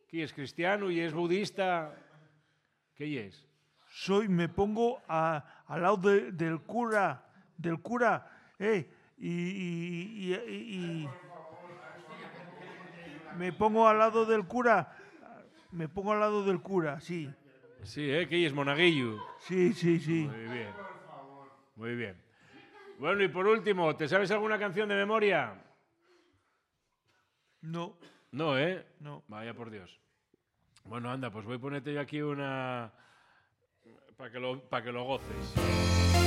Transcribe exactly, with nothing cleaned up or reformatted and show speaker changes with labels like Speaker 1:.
Speaker 1: ¿Qué es cristiano y es budista? ¿Qué es?
Speaker 2: Soy, me pongo a, al lado de, del cura, del cura, eh, y, y, y, y, y me pongo al lado del cura, me pongo al lado del cura, sí.
Speaker 1: Sí, ¿eh? ¿Qué es? Monaguillo.
Speaker 2: Sí, sí, sí.
Speaker 1: Muy bien. Muy bien. Bueno, y por último, ¿te sabes alguna canción de memoria?
Speaker 2: No.
Speaker 1: No, ¿eh?
Speaker 2: No.
Speaker 1: Vaya por Dios. Bueno, anda, pues voy a ponerte yo aquí una... para que lo, para que lo goces.